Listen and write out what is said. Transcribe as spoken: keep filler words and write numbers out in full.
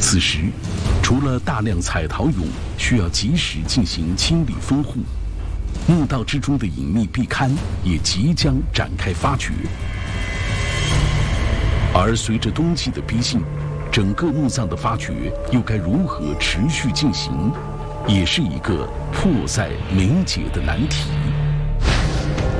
此时，除了大量采桃蛹需要及时进行清理封护，墓道之中的隐秘壁龛也即将展开发掘。而随着冬季的逼近，整个墓葬的发掘又该如何持续进行，也是一个迫在眉睫的难题。